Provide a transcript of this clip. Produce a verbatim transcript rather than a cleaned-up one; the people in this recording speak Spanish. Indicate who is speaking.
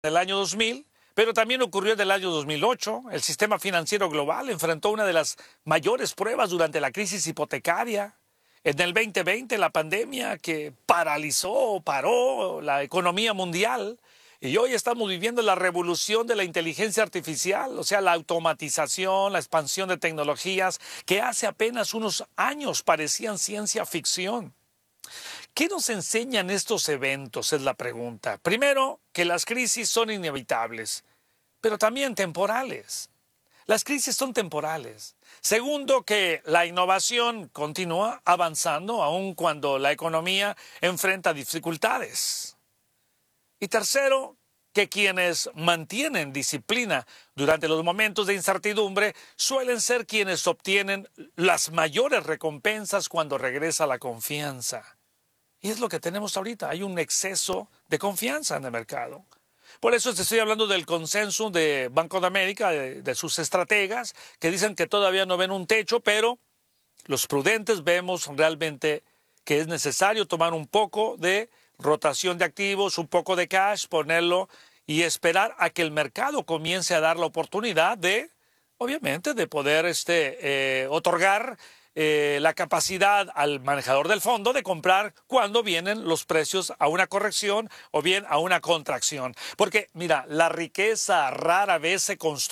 Speaker 1: del año dos mil, pero también ocurrió en el año dos mil ocho. El sistema financiero global enfrentó una de las mayores pruebas durante la crisis hipotecaria. En el veinte veinte, la pandemia que paralizó, paró la economía mundial. Y hoy estamos viviendo la revolución de la inteligencia artificial, o sea, la automatización, la expansión de tecnologías que hace apenas unos años parecían ciencia ficción. ¿Qué nos enseñan estos eventos? Es la pregunta. Primero, que las crisis son inevitables, pero también temporales. Las crisis son temporales. Segundo, que la innovación continúa avanzando aun cuando la economía enfrenta dificultades. Y tercero, que quienes mantienen disciplina durante los momentos de incertidumbre suelen ser quienes obtienen las mayores recompensas cuando regresa la confianza. Y es lo que tenemos ahorita. Hay un exceso de confianza en el mercado. Por eso te estoy hablando del consenso de Banco de América, de, de sus estrategas, que dicen que todavía no ven un techo, pero los prudentes vemos realmente que es necesario tomar un poco de rotación de activos, un poco de cash, ponerlo y esperar a que el mercado comience a dar la oportunidad de, obviamente, de poder este, eh, otorgar eh, la capacidad al manejador del fondo de comprar cuando vienen los precios a una corrección o bien a una contracción. Porque, mira, la riqueza rara vez se construye